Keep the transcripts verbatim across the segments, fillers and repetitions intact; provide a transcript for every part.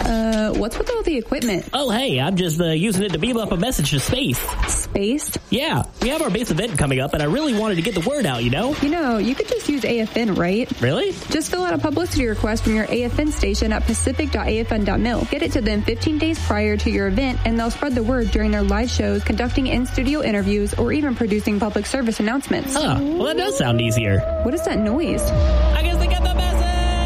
Uh, what's with all the equipment? Oh, hey, I'm just uh, using it to beam up a message to space. Space? Yeah, we have our base event coming up, and I really wanted to get the word out, you know? You know, you could just use A F N, right? Really? Just fill out a publicity request from your A F N station at pacific dot A F N dot mil. Get it to them fifteen days prior to your event, and they'll spread the word during their live shows, conducting in-studio interviews, or even producing public service announcements. Huh, well, that does sound easier. What is that noise? I guess they got the message!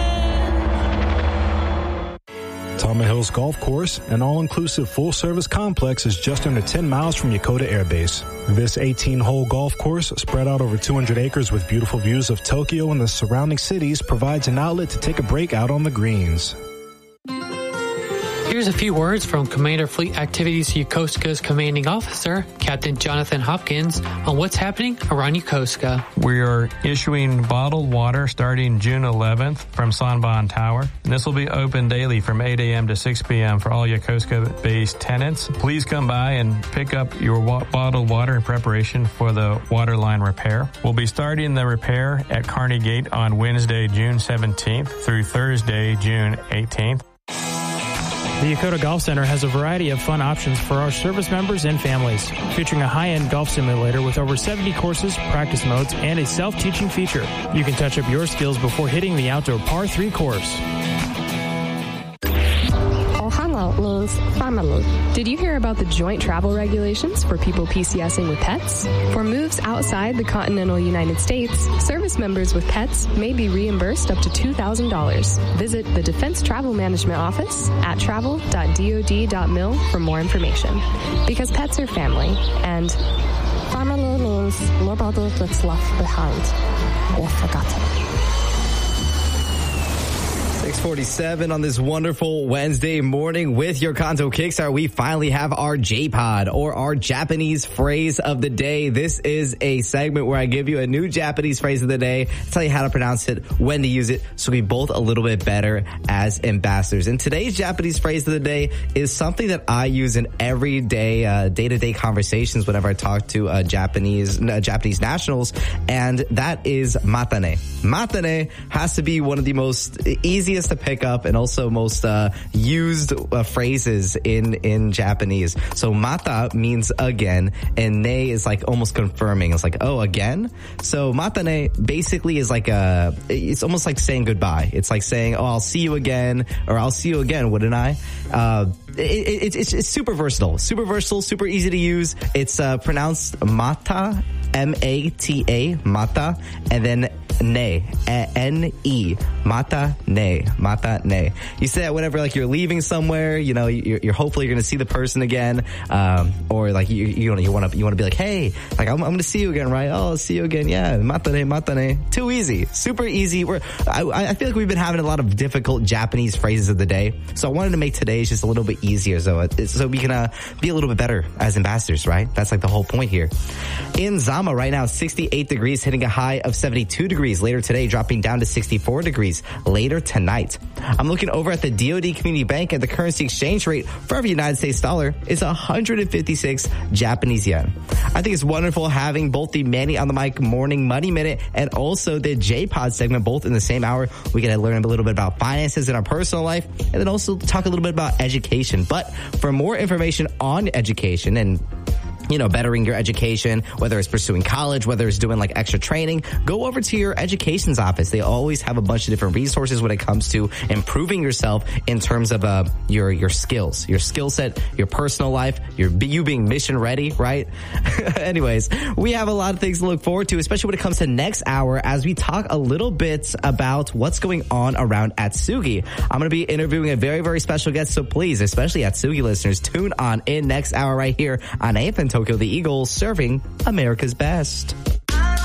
Tama Hills Golf Course, an all-inclusive full-service complex, is just under ten miles from Yokota Air Base. This eighteen-hole golf course, spread out over two hundred acres with beautiful views of Tokyo and the surrounding cities, provides an outlet to take a break out on the greens. Here's a few words from Commander Fleet Activities Yokosuka's commanding officer, Captain Jonathan Hopkins, on what's happening around Yokosuka. We are issuing bottled water starting June eleventh from Sanbon Tower. And this will be open daily from eight a.m. to six p.m. for all Yokosuka-based tenants. Please come by and pick up your wa- bottled water in preparation for the water line repair. We'll be starting the repair at Kearney Gate on Wednesday, June seventeenth through Thursday, June eighteenth. The Yokota Golf Center has a variety of fun options for our service members and families, featuring a high-end golf simulator with over seventy courses, practice modes, and a self-teaching feature. You can touch up your skills before hitting the outdoor par three course. Ohana means family. Did you hear about the joint travel regulations for people PCSing with pets? For moves outside the continental United States, service members with pets may be reimbursed up to two thousand dollars. Visit the Defense Travel Management Office at travel dot dod dot mil for more information. Because pets are family, and family means nobody gets left behind or forgotten. six forty-seven on this wonderful Wednesday morning with your Kanto Kickstart. We finally have our J-Pod, or our Japanese phrase of the day. This is a segment where I give you a new Japanese phrase of the day, tell you how to pronounce it, when to use it, so we both a little bit better as ambassadors. And today's Japanese phrase of the day is something that I use in everyday, uh, day-to-day conversations whenever I talk to uh, Japanese uh, Japanese nationals, and that is matane. Matane has to be one of the most easiest to pick up and also most uh, used uh, phrases in in Japanese. So mata means again, and ne is like almost confirming. It's like, oh, again? So matane basically is like a, it's almost like saying goodbye. It's like saying, oh, I'll see you again, or I'll see you again, wouldn't I? Uh, it, it, it's, it's super versatile, super versatile, super easy to use. It's uh, pronounced mata, M A T A, mata, and then ne, N E, mata ne, mata ne. You say that whenever like you're leaving somewhere, you know, you're, you're hopefully you're going to see the person again, um, or like you you you want to you want to be like, hey, like I'm, I'm going to see you again, right? Oh, I'll see you again, yeah, mata ne, mata ne. Too easy, super easy. We're I, I feel like we've been having a lot of difficult Japanese phrases of the day, so I wanted to make today's just a little bit easier, so it, so we can uh, be a little bit better as ambassadors, right? That's like the whole point here. In Zama right now, sixty-eight degrees, hitting a high of seventy-two degrees. Later today, dropping down to sixty-four degrees. Later tonight, I'm looking over at the D O D Community Bank, and the currency exchange rate for every United States dollar is one hundred fifty-six Japanese yen. I think it's wonderful having both the Manny on the Mic Morning Money Minute and also the J-Pod segment both in the same hour. We get to learn a little bit about finances in our personal life, and then also talk a little bit about education. But for more information on education and you know, bettering your education, whether it's pursuing college, whether it's doing like extra training, go over to your education's office. They always have a bunch of different resources when it comes to improving yourself in terms of uh, your your skills, your skill set, your personal life, your you being mission ready, right? Anyways, we have a lot of things to look forward to, especially when it comes to next hour as we talk a little bit about what's going on around Atsugi. I'm going to be interviewing a very, very special guest, so please, especially Atsugi listeners, tune on in next hour right here on A F N Tokyo, the Eagle, serving America's best.